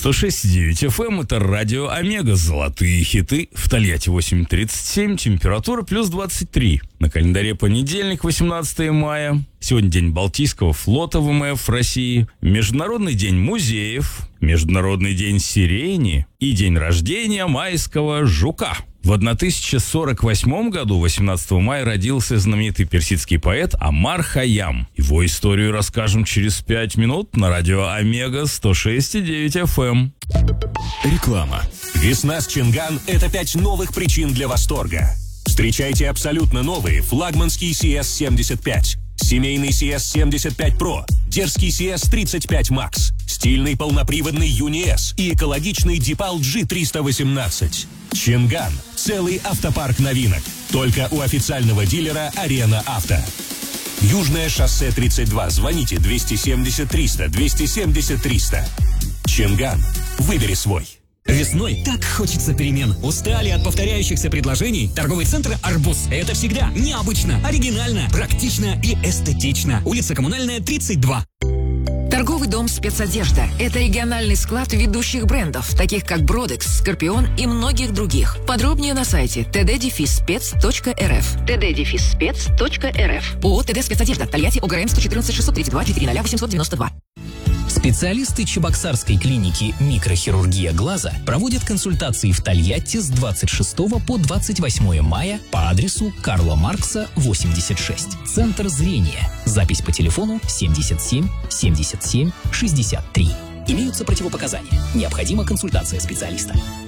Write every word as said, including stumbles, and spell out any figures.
сто шесть и девять эф эм, это радио Омега, золотые хиты. В Тольятти восемь тридцать семь, температура плюс двадцать три. На календаре понедельник, восемнадцатое мая. Сегодня день Балтийского флота ВМФ России, Международный день музеев, Международный день сирени и день рождения майского жука. В тысяча сорок восьмом году, восемнадцатого мая, родился знаменитый персидский поэт Омар Хайям. Его историю расскажем через пять минут на радио Омега сто шесть и девять эф эм. Реклама. Весна с Чинган – это пять новых причин для восторга. Встречайте абсолютно новые флагманский си эс семьдесят пять, семейный си эс семьдесят пять про, дерзкий си эс тридцать пять макс, стильный полноприводный Юни эс и экологичный Дипал джи триста восемнадцать. Чинган – целый автопарк новинок. Только у официального дилера Арена Авто. Южное шоссе тридцать два. Звоните двести семьдесят триста, двести семьдесят триста. Чинган. Выбери свой. Весной так хочется перемен. Устали от повторяющихся предложений? Торговый центр «Арбуз» — это всегда необычно, оригинально, практично и эстетично. Улица Коммунальная, тридцать два. Торговый дом «Спецодежда» — это региональный склад ведущих брендов, таких как «Бродекс», «Скорпион» и многих других. Подробнее на сайте тэ дэ спец точка эр эф. тэ дэ спец точка эр эф. ООО «тэ дэ Спецодежда», Тольятти, ОГРН сто четырнадцать шестьсот тридцать два четыре ноль восемьсот девяносто два. Специалисты Чебоксарской клиники «Микрохирургия глаза» проводят консультации в Тольятти с двадцать шестого по двадцать восьмое мая по адресу Карла Маркса, восемьдесят шесть. Центр зрения. Запись по телефону семьдесят семь семьдесят семь шестьдесят три. Имеются противопоказания. Необходима консультация специалиста.